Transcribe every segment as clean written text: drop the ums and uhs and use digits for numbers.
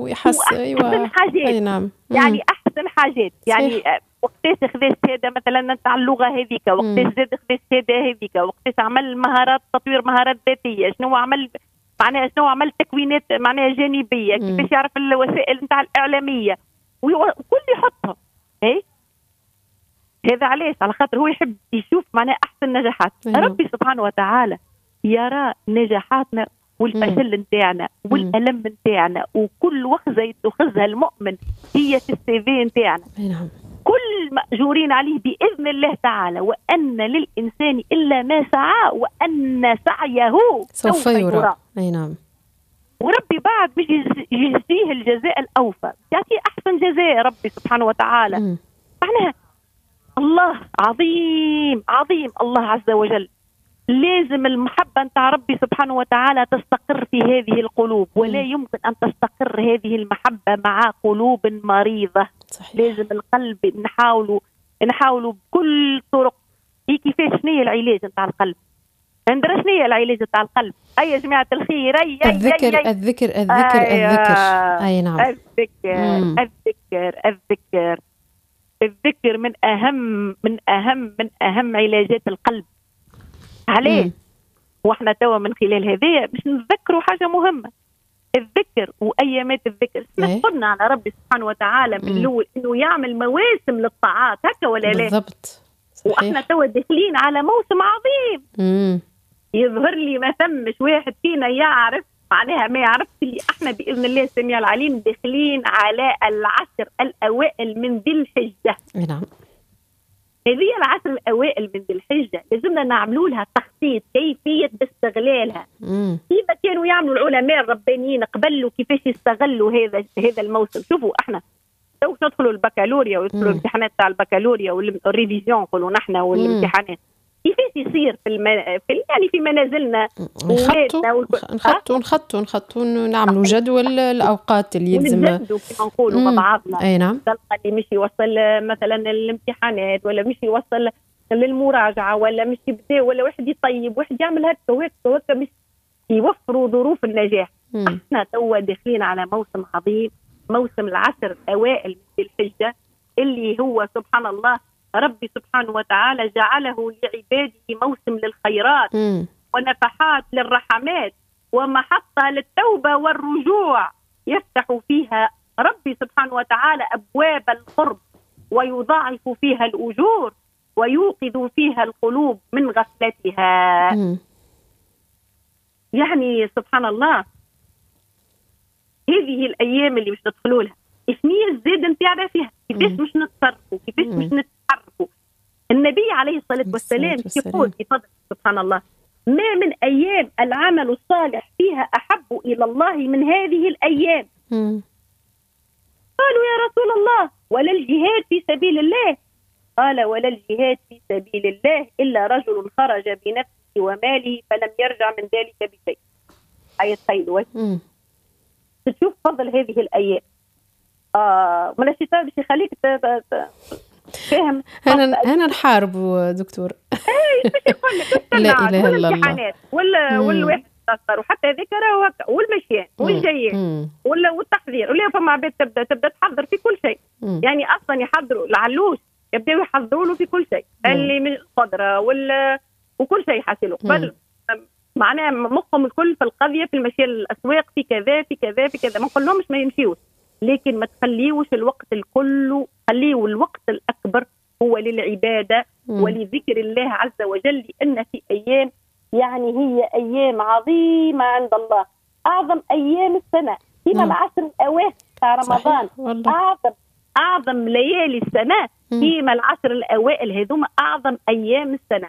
ويحس. أحسن حاجات. أي نعم. يعني أحسن حاجات. يعني وقتاش خذ الشهادة مثلا نتاع اللغة هذيك، وقتاش زاد خذ الشهادة هذيك، وقتاش عمل مهارات تطوير مهارات ذاتية، شنو عمل معناها، شنو عمل تكوينات معناها جانبية، كيفاش يعرف الوسائل نتاع الإعلامية وكل يحطها. اي هذا علاش؟ على خاطر هو يحب يشوف معناها أحسن نجاحات. ربي سبحانه وتعالى يرى نجاحاتنا والفشل نتاعنا والألم نتاعنا، وكل وخزة يتخذها المؤمن هي في السيفي نتاعنا. كل مأجورين عليه بإذن الله تعالى، وأن للإنسان إلا ما سعى وأن سعيه سوف يرى. أي نعم. وربي بعد مش يجزيه الجزاء الأوفى، يعطيه أحسن جزاء ربي سبحانه وتعالى. معناها الله عظيم عظيم الله عز وجل. لازم المحبة نتاع ربي سبحانه وتعالى تستقر في هذه القلوب، ولا يمكن أن تستقر هذه المحبة مع قلوب مريضة. صحيح. لازم القلب نحاولوا بكل طرق. كيفاش شنو العلاج نتاع القلب؟ ندري شنو العلاج نتاع القلب؟ أي يا جماعة الخير، الذكر. أي نعم. الذكر من أهم علاجات القلب. عليه واحنا توا من خلال هذه باش نذكروا حاجه مهمه، الذكر وايامات الذكر. قلنا على ربي سبحانه وتعالى من الاول انه يعمل مواسم للطاعات، هكا ولا لا؟ بالضبط. واحنا توا داخلين على موسم عظيم. يظهر لي ما ثمش واحد فينا يعرف معناها ما يعرفش اللي احنا باذن الله السميع العليم داخلين على العشر الاوائل من ذي الحجه. نعم. هذه العشر الأوائل من ذي الحجة لازمنا نعملوا لها تخطيط، كيفية استغلالها. كيف كانوا يعملوا العلماء الربانيين قبلوا كيفاش يستغلوا هذا الموسم. شوفوا احنا تو ندخلوا البكالوريا ويدخلوا الامتحانات تاع البكالوريا والريفيزيون نقولوا نحن والامتحانات، كيفاش يصير يعني في منازلنا نخطوا نعملوا جدول الأوقات اللي يلزم نجدوا كما نقولوا مع بعضنا. أي نعم. اللي مش يوصل مثلا الامتحانات، ولا مش يوصل للمراجعة، ولا مش يبدا، ولا واحد يطيب، واحد يعمل هكا مش يوفروا ظروف النجاح. احنا توا داخلين على موسم عظيم، موسم العشر الأوائل من ذي الحجة، اللي هو سبحان الله ربي سبحانه وتعالى جعله لعباده موسم للخيرات ونفحات للرحمات ومحطة للتوبة والرجوع. يفتح فيها ربي سبحانه وتعالى أبواب القرب، ويضاعف فيها الأجور، ويوقظ فيها القلوب من غفلتها. يعني سبحان الله هذه الأيام اللي مش تدخلوا لها إثنية الزيادة نتاعنا فيها، كيفاش مش نتصرفوا، كيفاش مش نتحركوا. النبي عليه الصلاة والسلام يقول في فضل سبحان الله: ما من أيام العمل الصالح فيها أحب إلى الله من هذه الأيام. قالوا يا رسول الله ولا الجهاد في سبيل الله؟ قال: ولا الجهاد في سبيل الله إلا رجل خرج بنفسه وماله فلم يرجع من ذلك بشيء. أي تخيلوا تشوف فضل هذه الأيام. من الشيطان باش يخليك فاهم. أنا نحارب دكتور. باش يقول لك لا إله إلا الله. والواحد تصر، وحتى هذاك راهو هكا، والمشيان والجيان والتحضير، ولا فما عباد تبدا تحضر في كل شيء. يعني اصلا يحضروا العلوش يبداو يحضروا له في كل شيء، اللي من القدره وكل شيء يحصلوا قبل. معناها مخهم الكل في القضيه، في المشي للاسواق، في كذا في كذا في كذا. ما نقولهمش ما يمشيوش، لكن ما تخليوش الوقت الكل، خليوا الوقت الأكبر هو للعبادة ولذكر الله عز وجل، لأن في أيام يعني هي أيام عظيمة عند الله، أعظم أيام السنة فيما العشر الأواخر بتاع رمضان. أعظم ليالي السنة فيما العشر الأوائل، هذوما أعظم أيام السنة.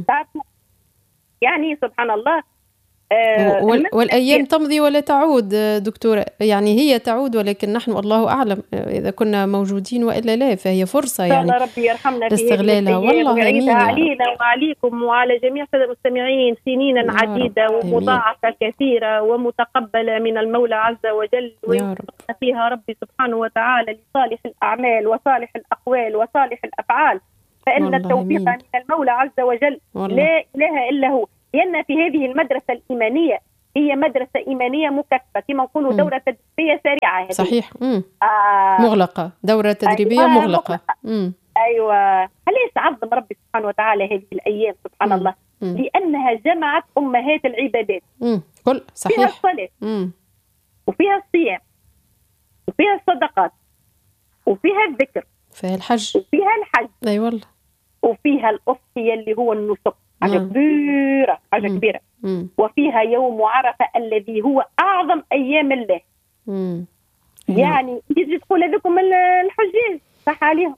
يعني سبحان الله. والأيام تمضي ولا تعود دكتورة، يعني هي تعود ولكن نحن الله أعلم إذا كنا موجودين وإلا لا، فهي فرصة يعني ربي يرحمنا لاستغلالها. والله ويعيدها علينا وعليكم وعلى جميع المستمعين سنينا عديدة ومضاعفة كثيرة ومتقبلة من المولى عز وجل، ويوفقنا فيها ربي سبحانه وتعالى لصالح الأعمال وصالح الأقوال وصالح الأفعال، فإن التوفيق من المولى عز وجل لا إله إلا هو. لأن في هذه المدرسة الإيمانية هي مدرسة إيمانية مكثفة كما نقولوا دورة تدريبية سريعة. صحيح. مغلقة، دورة تدريبية مغلقة. أيوة. علاش عظم ربي سبحانه وتعالى هذه الأيام سبحان الله؟ لأنها جمعت أمهات العبادات كل صحيح. فيها الصلاة وفيها الصيام وفيها الصدقات وفيها الذكر فيها الحج أي والله، وفيها الأضحية اللي هو النسك، حاجة كبيرة حاجة كبيرة. وفيها يوم عرفة الذي هو أعظم أيام الله. يعني تيجي تقول هذوكم الحجاج صح عليهم،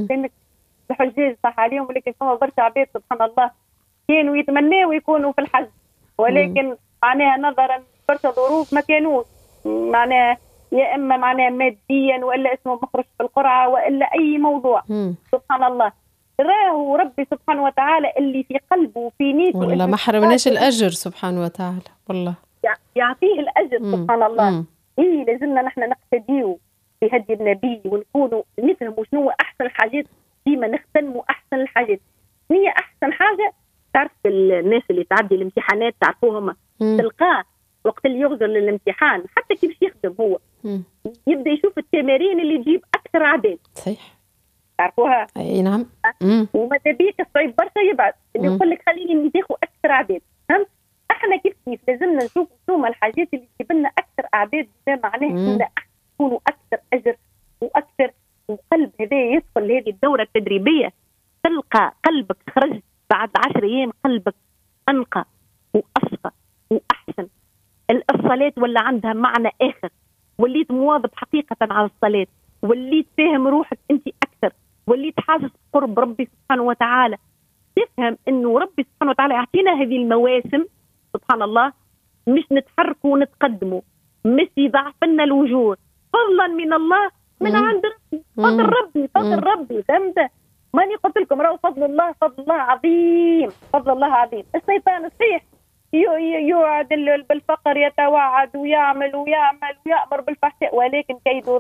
الحجاج صح عليهم، ولكن فما برشا عباد سبحان الله كانوا يتمنوا يكونوا في الحج، ولكن معناها نظرا برشا ظروف ما كانوش، معناها يا اما معناها ماديا والا اسمه مخرج في القرعه والا اي موضوع. سبحان الله، راهو ربي سبحانه وتعالى اللي في قلبه وفي نيته والله ما حرمناش الاجر سبحانه وتعالى، والله يعطيه الاجر سبحان الله. ايه لازمنا نحن نقتديو في هدي النبي ونكونوا نفهموا شنو احسن الحاجات، ديما نختنموا احسن الحاجات. هي احسن حاجه تعرف الناس اللي تعدي الامتحانات تعرفوهم، تلقاه وقت اللي يغزر للامتحان حتى كيف يخدم هو يبدا يشوف التمارين اللي تجيب اكثر عدد. صحيح تعرفوها؟ اي نعم. وماذا بيك الصعيب برشا يبعد اللي يقول لك خليني نتاخذ اكثر عدد. فهمت؟ احنا كيف لازمنا نشوف شنو الحاجات اللي تجيب لنا اكثر اعداد، معناه ان نكونوا اكثر اجر واكثر. وقلب هذا يدخل هذه الدوره التدريبيه تلقى قلبك خرج بعد 10 ايام قلبك انقى واصفى واحسن. الصلاه ولا عندها معنى اخر، وليت مواظب حقيقه على الصلاه، وليت فاهم روحك انت اكثر، وليت حاسس قرب ربي سبحانه وتعالى. تفهم انه ربي سبحانه وتعالى يعطينا هذه المواسم سبحان الله مش نتحركوا ونتقدموا، مش يضعف لنا الوجود، فضلا من الله من عند ربي، فضل ربي فهمت؟ ماني قلت لكم راهو فضل الله عظيم، فضل الله عظيم. الشيطان صحيح يوعد بالفقر، يتوعد ويعمل ويأمر بالفحشاء، ولكن كيده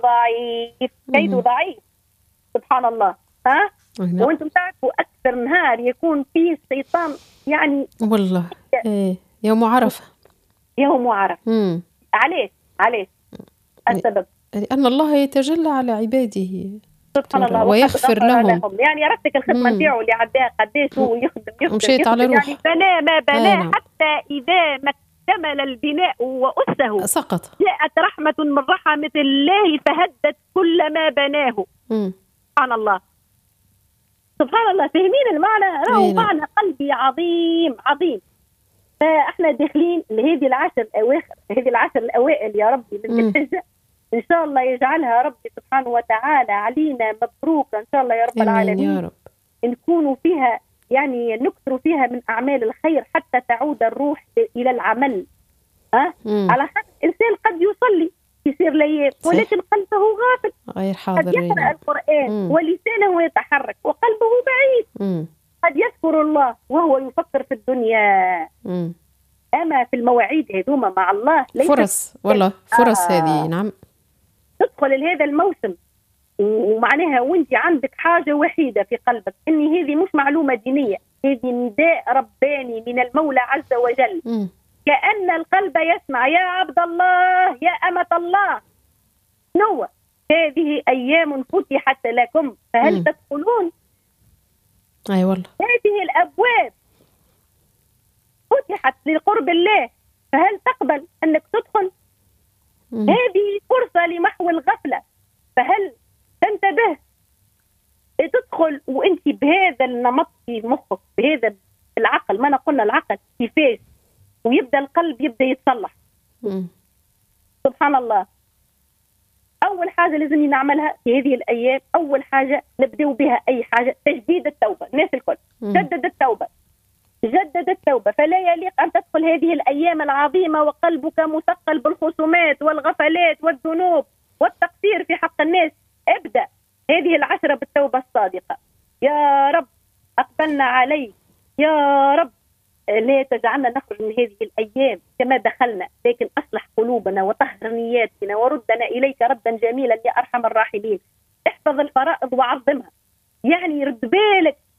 ضعيف سبحان الله. ها وانتم تعرفوا اكثر نهار يكون فيه الشيطان يعني والله يوم عرفة. علاش السبب؟ لأن الله يتجلى على عباده سبحان الله ويغفر لهم. يعني عرفتك الخدمة نتاعو اللي عداها قداش هو يخدم مشيت على روح، يعني بنى ما بناه حتى إذا ما اكتمل البناء وأسه سقط، جاءت رحمة من رحمة الله فهدت كل ما بناه. سبحان الله سبحان الله. فاهمين المعنى؟ راهو معنى قلبي عظيم. فاحنا داخلين لهذه العشر الأوائل يا ربي من الحجة، إن شاء الله يجعلها ربي سبحانه وتعالى علينا مبروك إن شاء الله يا رب العالمين يا رب. نكونوا فيها يعني نكثر فيها من أعمال الخير حتى تعود الروح إلى العمل. على خاطر الإنسان قد يصلي يصير ليال ولكن قلبه غافل، غير حاضر، قد يقرأ القرآن ولسانه يتحرك وقلبه بعيد، قد يذكر الله وهو يفكر في الدنيا. أما في المواعيد هذوما مع الله فرص والله فرص هذه. نعم تدخل لهذا الموسم ومعناها وانت عندك حاجة وحيدة في قلبك، ان هذه مش معلومة دينية، هذه نداء رباني من المولى عز وجل. كأن القلب يسمع يا عبد الله يا أمة الله نوى هذه أيام فتحت لكم فهل تدخلون؟ أي والله هذه الأبواب فتحت لقرب الله فهل تقبل أنك تدخل؟ هذه فرصة لمحو الغفلة فهل تنتبه؟ تدخل وانت بهذا النمط في مخك، بهذا العقل، ما قلنا العقل كيفاش، ويبدأ القلب يبدأ يتصلح. سبحان الله. أول حاجة لازم نعملها في هذه الأيام، أول حاجة نبدأ بها أي حاجة تجديد التوبة. الناس الكل جدد التوبة، فلا يليق أن تدخل هذه الأيام العظيمة وقلبك مثقل بالخصومات والغفلات والذنوب والتقصير في حق الناس. ابدأ هذه العشرة بالتوبة الصادقة. يا رب أقبلنا عليك، يا رب لا تجعلنا نخرج من هذه الأيام كما دخلنا، لكن أصلح قلوبنا وطهر نياتنا وردنا إليك ردا جميلا يا أرحم الراحمين. احفظ الفرائض وعظمها، يعني رد بالك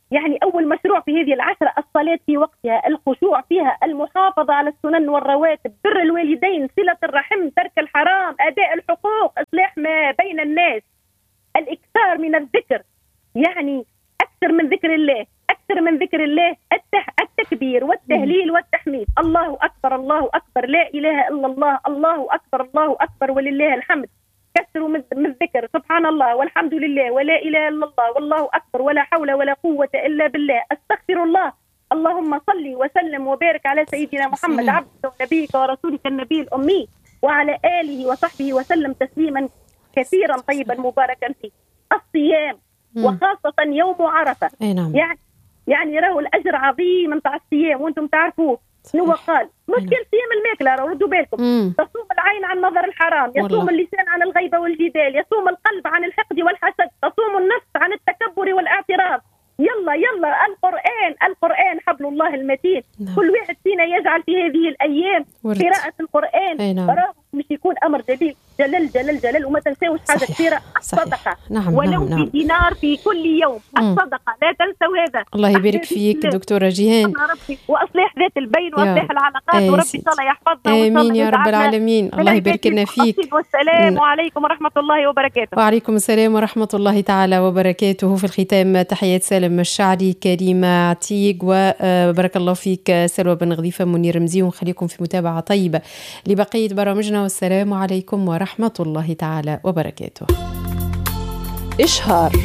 يعني أول مشروع في هذه العشرة الصلاة في وقتها، الخشوع فيها، المحافظة على السنن والرواتب، بر الوالدين، صلة الرحم، ترك الحرام، أداء الحقوق، إصلاح ما بين الناس، الإكثار من الذكر، يعني أكثر من ذكر الله، أكثر من ذكر الله، التكبير والتهليل والتحميد، الله أكبر الله أكبر، لا إله إلا الله، الله أكبر الله أكبر ولله الحمد، كثروا من الذكر، سبحان الله والحمد لله ولا إله إلا الله والله أكبر ولا حول ولا قوة إلا بالله، أستغفر الله، اللهم صل وسلم وبارك على سيدنا محمد عبدك ونبيك ورسولك النبي الأمي وعلى آله وصحبه وسلم تسليما كثيرا طيبا مباركا فيه. الصيام وخاصة يوم عرفة، يعني راهو الأجر عظيم نتاع الصيام وانتم تعرفوه. شنو قال؟ مشكل صيام الماكلة، ردوا بالكم، تصوم العين عن نظر الحرام، يصوم اللسان عن الغيبة والجدال، يصوم القلب عن الحقد والحسد، تصوم النفس عن التكبر والاعتراض. يلا القرآن حبل الله المتين. كل واحد فينا يجعل في هذه الأيام قراءة القرآن، مش يكون أمر جلل وما تنساوش حاجة كثيرة، الصدقة ولو في دينار في كل يوم، الصدقة لا تنسوا هذا. الله يبارك فيك دكتورة جيهان، وأصلح ذات البين وأصلح العلاقات، وربي إن شاء الله يحفظنا. آمين يا رب العالمين. الله يبارك لنا فيك. والسلام عليكم ورحمة الله وبركاته. وعليكم السلام ورحمة الله تعالى وبركاته. في الختام تحيات سالم الشعري، كريمة عتيق، وبارك الله فيك سلوى بن غضيفة، منير رمزي، ونخليكم في متابعة طيبة لبقية برامجنا، والسلام عليكم ورحمة الله تعالى وبركاته. إشهار.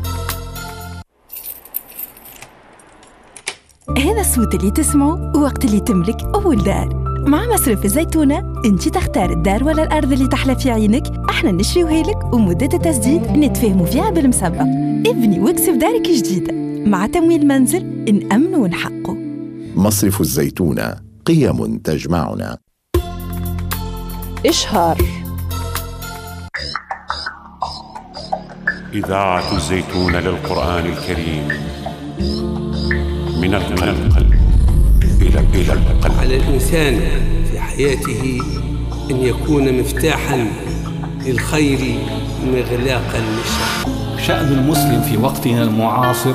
هذا الصوت اللي تسمعه وقت اللي تملك أول دار. مع مصرف الزيتونة انت تختار الدار ولا الأرض اللي تحلى في عينك، احنا نشريوها لك ومدة التسديد نتفاهموا فيها بالمسابقة. ابني واكسف دارك جديدة مع تمويل منزل نأمن ونحقه. مصرف الزيتونة، قيم تجمعنا. إشهار. إذاعة الزيتون للقرآن الكريم، من القلب إلى القلب. على الإنسان في حياته أن يكون مفتاحا للخير مغلاقا للشر. شأن المسلم في وقتنا المعاصر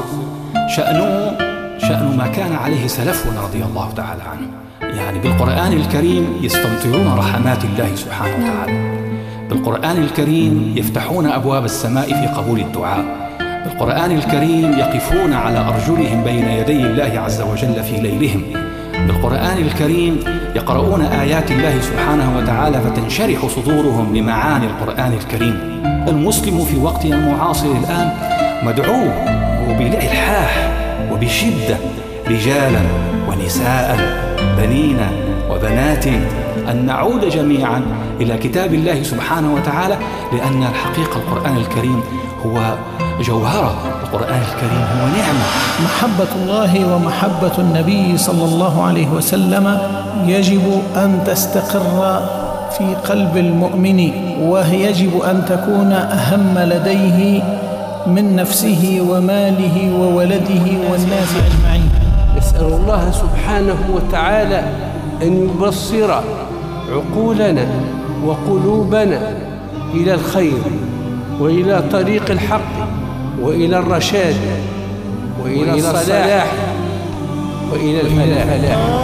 شأن ما كان عليه سلفنا رضي الله تعالى عنه، يعني بالقرآن الكريم يستمطرون رحمات الله سبحانه وتعالى، بالقرآن الكريم يفتحون أبواب السماء في قبول الدعاء، بالقرآن الكريم يقفون على أرجلهم بين يدي الله عز وجل في ليلهم، بالقرآن الكريم يقرؤون آيات الله سبحانه وتعالى فتنشرح صدورهم لمعاني القرآن الكريم. المسلم في وقتنا المعاصر الآن مدعو وبالإلحاح وبشدة، رجالا ونساء، بنين وبنات، أن نعود جميعا إلى كتاب الله سبحانه وتعالى، لأن الحقيقة القرآن الكريم هو جوهرة، القرآن الكريم هو نعمة. محبة الله ومحبة النبي صلى الله عليه وسلم يجب أن تستقر في قلب المؤمن، ويجب أن تكون أهم لديه من نفسه وماله وولده والناس أجمعين. نسأل الله سبحانه وتعالى أن يبصر عقولنا وقلوبنا إلى الخير وإلى طريق الحق وإلى الرشاد وإلى الصلاح وإلى الفلاح.